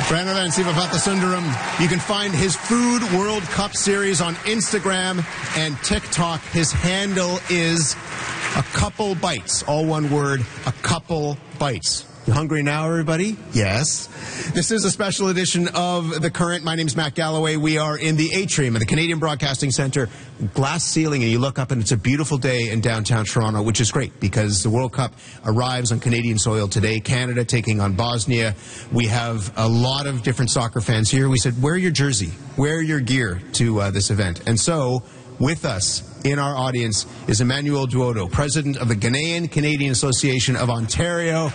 Pranavan Sivapathasundaram. You can find his Food World Cup series on Instagram and TikTok. His handle is A Couple Bites. All one word, A Couple Bites. You hungry now, everybody? Yes. This is a special edition of The Current. My name's Matt Galloway. We are in the atrium of the Canadian Broadcasting Centre. Glass ceiling, and you look up and it's a beautiful day in downtown Toronto, which is great because the World Cup arrives on Canadian soil today. Canada taking on Bosnia. We have a lot of different soccer fans here. We said, wear your jersey, wear your gear to this event. And so, with us in our audience is Emmanuel Duodo, president of the Ghanaian Canadian Association of Ontario.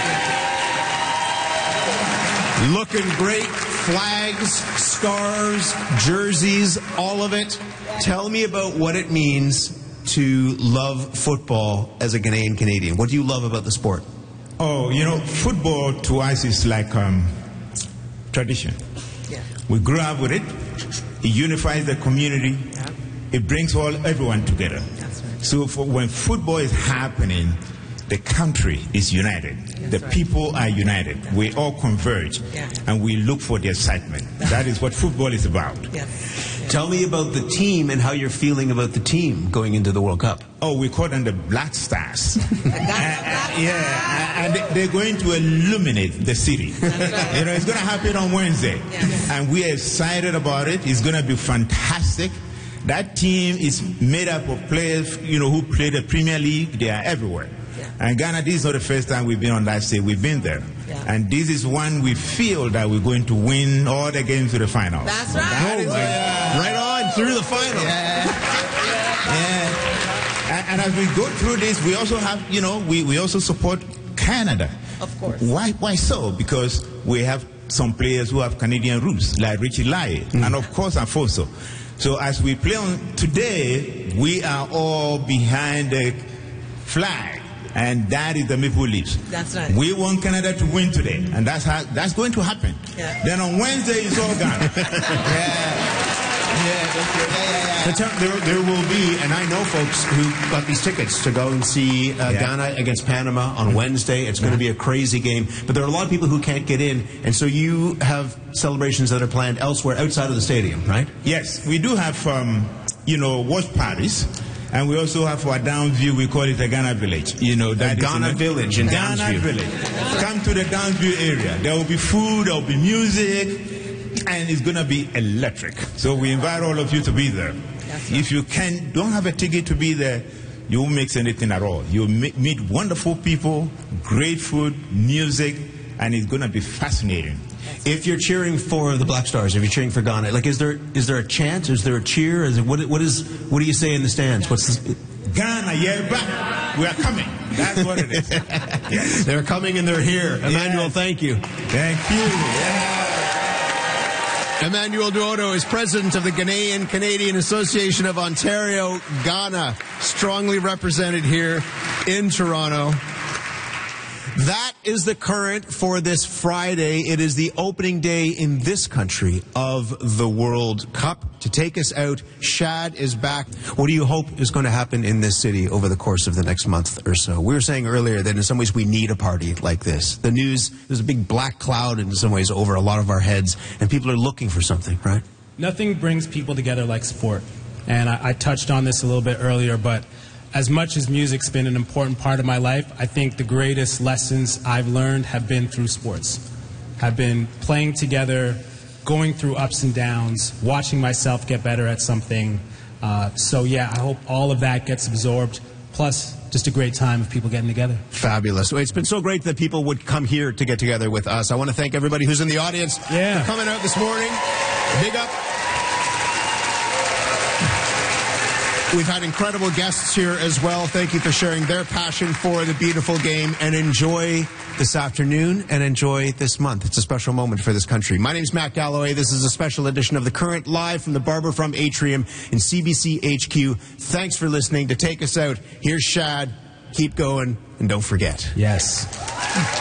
Looking great. Flags, stars, jerseys, all of it. Tell me about what it means to love football as a Ghanaian Canadian. What do you love about the sport? Oh, you know, football to us is like tradition. Yeah. We grew up with it. It unifies the community. Yeah. It brings everyone together. That's right. So when football is happening, the country is united. The people are united. We all converge, and we look for the excitement. That is what football is about. Tell me about the team and how you're feeling about the team going into the World Cup. Oh, we call them the Black Stars. And they're going to illuminate the city. Right. You know, it's going to happen on Wednesday, and we are excited about it. It's going to be fantastic. That team is made up of players, you know, who play the Premier League. They are everywhere. And Ghana, this is not the first time we've been on that stage. We've been there. And this is one we feel that we're going to win all the games to the final. That's right. Right on, through the final. And as we go through this, we also have, you know, we also support Canada. Of course. Why so? Because we have some players who have Canadian roots, like Richie Lai, and of course Afonso. So as we play on today, we are all behind the flag. And that is the Maple Leafs. That's right. We want Canada to win today, and that's going to happen. Then on Wednesday, it's all gone. There will be, and I know folks who got these tickets to go and see Ghana against Panama on Wednesday. It's going to be a crazy game, but there are a lot of people who can't get in, and so you have celebrations that are planned elsewhere outside of the stadium, right? Yes, we do have, you know, watch parties. And we also have our Downsview, we call it the Ghana Village. You know, that Ghana Village in Ghana Downsview. Village. Come to the Downsview area. There will be food, there will be music, and it's going to be electric. So we invite all of you to be there. If you don't have a ticket to be there, you won't mix anything at all. You'll meet wonderful people, great food, music, and it's going to be fascinating. If you're cheering for the Black Stars, if you're cheering for Ghana, like is there a chant? Is there a cheer? What do you say in the stands? What's this? Ghana, yeah, back. We are coming. That's what it is. Yes. They're coming and they're here. Emmanuel, thank you. Thank you. Emmanuel Duodo is president of the Ghanaian Canadian Association of Ontario, Ghana, strongly represented here in Toronto. That is the current for this Friday. It is the opening day in this country of the World Cup. To take us out, Shad is back. What do you hope is going to happen in this city over the course of the next month or so? We were saying earlier that in some ways we need a party like this. The news, there's a big black cloud in some ways over a lot of our heads, and people are looking for something, right? Nothing brings people together like sport. And I touched on this a little bit earlier, but as much as music's been an important part of my life, I think the greatest lessons I've learned have been through sports. Have been playing together, going through ups and downs, watching myself get better at something. So yeah, I hope all of that gets absorbed. Plus, just a great time of people getting together. Fabulous. It's been so great that people would come here to get together with us. I want to thank everybody who's in the audience for coming out this morning. Big up. We've had incredible guests here as well. Thank you for sharing their passion for the beautiful game, and enjoy this afternoon and enjoy this month. It's a special moment for this country. My name's Matt Galloway. This is a special edition of The Current, live from the Barbara Frum Atrium in CBC HQ. Thanks for listening. To take us out, here's Shad. Keep going, and don't forget. Yes.